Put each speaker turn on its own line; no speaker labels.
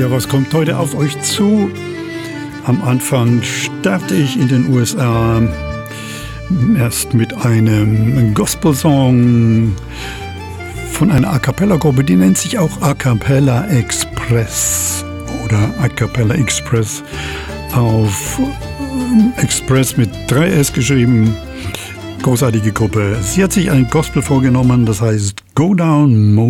Ja, was kommt heute auf euch zu? Am Anfang starte ich in den USA erst mit einem Gospel-Song von einer A-Cappella-Gruppe, die nennt sich auch A-Cappella Express oder A-Cappella Express auf Express mit 3S geschrieben. Großartige Gruppe. Sie hat sich ein Gospel vorgenommen, das heißt Go Down